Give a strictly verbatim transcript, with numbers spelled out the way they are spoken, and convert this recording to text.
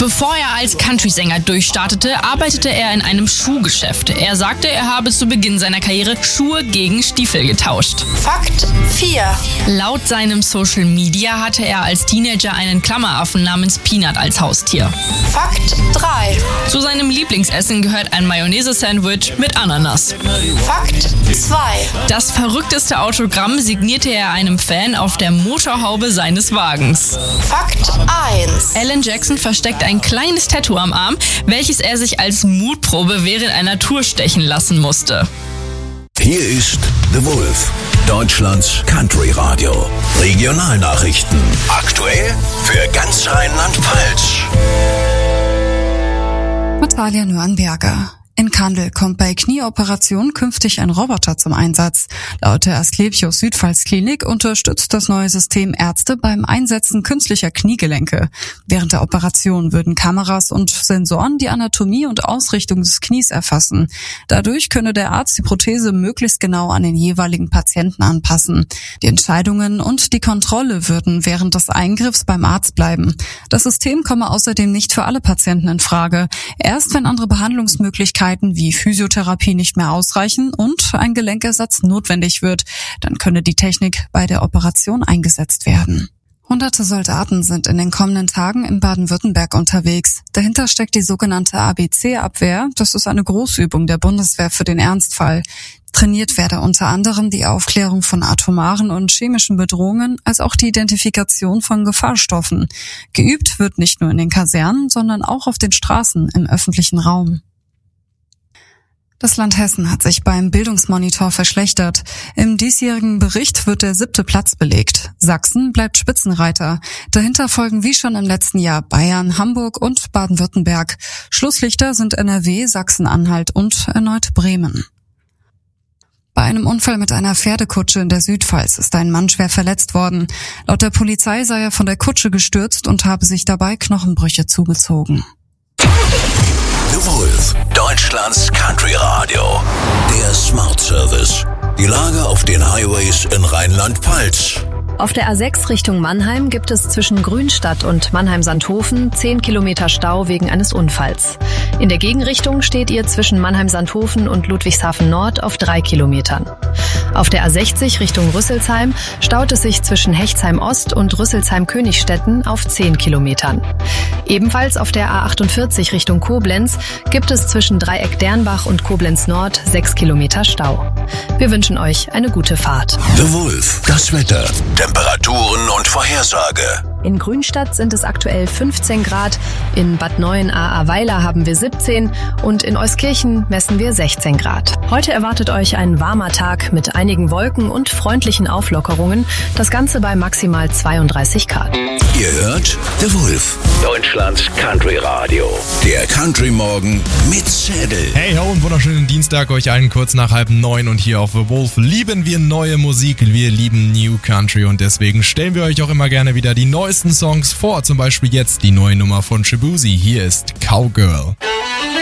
Bevor er als Country-Sänger durchstartete, arbeitete er in einem Schuhgeschäft. Er sagte, er habe zu Beginn seiner Karriere Schuhe gegen Stiefel getauscht. Fakt vier. Laut seinem Social Media hatte er als Teenager einen Klammeraffen namens Peanut als Haustier. Fakt drei. Zu seinem Lieblingsessen gehört ein Mayonnaise-Sandwich mit Ananas. Fakt zwei. Das verrückteste Autogramm signierte er einem Fan auf der Motorhaube seines Wagens. Fakt eins. Alan Jackson versteckt ein kleines Tattoo am Arm, welches er sich als Mutprobe während einer Tour stechen lassen musste. Hier ist The Wolf, Deutschlands Country-Radio. Regionalnachrichten. Aktuell für ganz Rheinland-Pfalz. Natalia Nürnberger. In Kandel kommt bei Knieoperationen künftig ein Roboter zum Einsatz. Laut der Asklepios Südpfalz Klinik unterstützt das neue System Ärzte beim Einsetzen künstlicher Kniegelenke. Während der Operation würden Kameras und Sensoren die Anatomie und Ausrichtung des Knies erfassen. Dadurch könne der Arzt die Prothese möglichst genau an den jeweiligen Patienten anpassen. Die Entscheidungen und die Kontrolle würden während des Eingriffs beim Arzt bleiben. Das System komme außerdem nicht für alle Patienten in Frage. Erst wenn andere Behandlungsmöglichkeiten wie Physiotherapie nicht mehr ausreichen und ein Gelenkersatz notwendig wird, dann könne die Technik bei der Operation eingesetzt werden. Hunderte Soldaten sind in den kommenden Tagen in Baden-Württemberg unterwegs. Dahinter steckt die sogenannte A B C-Abwehr. Das ist eine Großübung der Bundeswehr für den Ernstfall. Trainiert werde unter anderem die Aufklärung von atomaren und chemischen Bedrohungen, als auch die Identifikation von Gefahrstoffen. Geübt wird nicht nur in den Kasernen, sondern auch auf den Straßen im öffentlichen Raum. Das Land Hessen hat sich beim Bildungsmonitor verschlechtert. Im diesjährigen Bericht wird der siebte Platz belegt. Sachsen bleibt Spitzenreiter. Dahinter folgen wie schon im letzten Jahr Bayern, Hamburg und Baden-Württemberg. Schlusslichter sind N R W, Sachsen-Anhalt und erneut Bremen. Bei einem Unfall mit einer Pferdekutsche in der Südpfalz ist ein Mann schwer verletzt worden. Laut der Polizei sei er von der Kutsche gestürzt und habe sich dabei Knochenbrüche zugezogen. The Wolf, Deutschlands Country-Radio. Der Smart Service. Die Lage auf den Highways in Rheinland-Pfalz. Auf der A sechs Richtung Mannheim gibt es zwischen Grünstadt und Mannheim-Sandhofen zehn Kilometer Stau wegen eines Unfalls. In der Gegenrichtung steht ihr zwischen Mannheim-Sandhofen und Ludwigshafen Nord auf drei Kilometern. Auf der A sechzig Richtung Rüsselsheim staut es sich zwischen Hechtsheim Ost und Rüsselsheim-Königstetten auf zehn Kilometern. Ebenfalls auf der A achtundvierzig Richtung Koblenz gibt es zwischen Dreieck Dernbach und Koblenz Nord sechs Kilometer Stau. Wir wünschen euch eine gute Fahrt. The Wolf, das Wetter, Temperaturen und Vorhersage. In Grünstadt sind es aktuell fünfzehn Grad, in Bad Neuenahr-Ahrweiler haben wir siebzehn und in Euskirchen messen wir sechzehn Grad. Heute erwartet euch ein warmer Tag mit einigen Wolken und freundlichen Auflockerungen, das Ganze bei maximal zweiunddreißig Grad. Ihr hört The Wolf, Deutschlands Country Radio. Der Country Morgen mit Zedel. Hey ho, einen wunderschönen Dienstag euch allen kurz nach halb neun und hier auf The Wolf lieben wir neue Musik, wir lieben New Country und deswegen stellen wir euch auch immer gerne wieder die neuesten Songs vor, zum Beispiel jetzt die neue Nummer von Shaboozey. Hier ist Cowgirl.